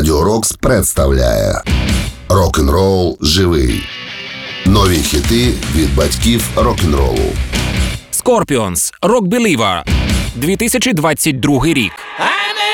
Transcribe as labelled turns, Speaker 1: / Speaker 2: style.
Speaker 1: Радіо Рокс представляє Рок-н-рол живий. Нові хіти від батьків рок-н-ролу.
Speaker 2: Scorpions, Rock Believer, 2022 рік.